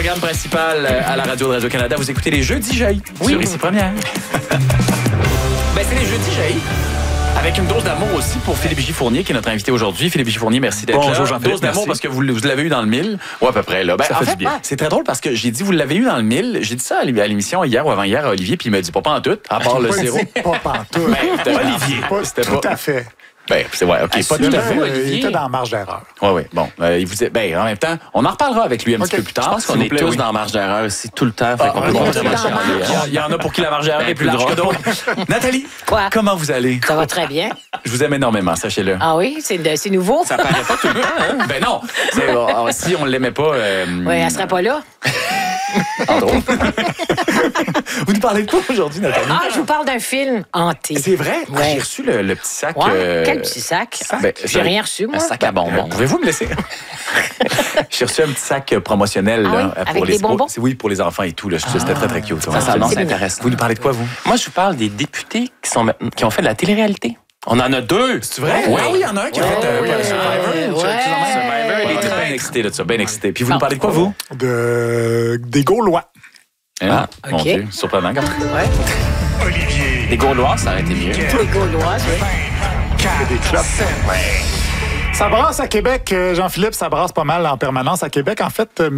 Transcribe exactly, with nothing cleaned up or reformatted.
Programme principal à la radio de Radio-Canada, vous écoutez les Jeudis Jaillis oui. sur Ici Première. Ben, c'est les Jeudis Jaillis. Avec une dose d'amour aussi pour Philippe J. Fournier, qui est notre invité aujourd'hui. Philippe J. Fournier, merci d'être Bonjour, là. Jean-Philippe, Dose d'amour merci. parce que vous, vous l'avez eu dans le mille. Ou à peu près, là. Ben, ça en fait, fait, du bien. c'est très drôle parce que j'ai dit, vous l'avez eu dans le mille. J'ai dit ça à l'émission hier ou avant-hier à Olivier, puis il m'a dit pas en tout, à part le zéro. Pas pantoute. Ben, Olivier. Pas, c'était tout pas... à fait. Ben, c'est vrai, OK, pas tout à fait. Euh, il était dans la marge d'erreur. Oui, oui. Bon, euh, il vous est... ben, en même temps, on en reparlera avec lui un okay. petit peu plus tard. Je pense qu'on est plaît, tous oui. dans la marge d'erreur aussi, tout le temps. Fait Ah, qu'on oui, peut oui, pas vraiment chialer. Il y en a pour qui la marge d'erreur est plus large que d'autres. Nathalie, quoi? Comment vous allez? Ça va très bien. Je vous aime énormément, sachez-le. Ah oui? C'est, de, c'est nouveau? Ça paraît pas tout le temps, hein? Ben non! C'est, alors, si on ne l'aimait pas... Euh... Oui, elle serait pas là. En drôle. Vous nous parlez de quoi aujourd'hui, Nathalie? Ah, je vous parle d'un film hanté. C'est vrai? Ouais. Ah, j'ai reçu le, le petit sac. Ouais, euh... quel petit sac? Ben, j'ai ben, rien reçu, moi. Un sac à bonbons. Euh, Pouvez-vous me laisser? J'ai reçu un petit sac promotionnel ah là, oui? pour Avec les des bonbons? Oui, pour les enfants et tout. Là. Ah. C'était très, très cute. Ça, ça annonce intéressant. Vous nous parlez de quoi, vous? Moi, je vous parle des députés qui, sont, qui ont fait de la télé-réalité. On en a deux. C'est vrai? Oui. Ah oui, il y en a un qui a fait euh, oui, Survivor. ouais. Survivor. Il était bien excité de ça, bien excité. Puis vous nous parlez de quoi, vous? De... Des Gaulois. Ah, OK. Mon Dieu, surprenant. Ouais. Olivier. Des Gaulois, ça aurait été mieux. Les Gaulois, oui. Des clubs. Ça brasse à Québec, Jean-Philippe, ça brasse pas mal en permanence à Québec. En fait,